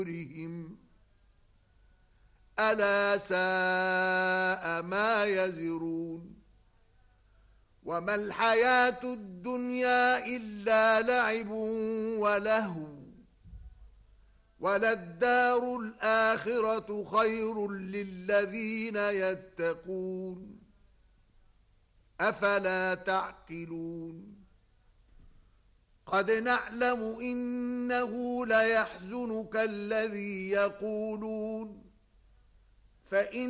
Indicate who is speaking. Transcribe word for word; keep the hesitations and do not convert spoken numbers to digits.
Speaker 1: ألا ساء ما يزرون وما الحياة الدنيا إلا لعب ولهو وللدار الآخرة خير للذين يتقون أفلا تعقلون قد نعلم إنه ليحزنك الذي يقولون فإن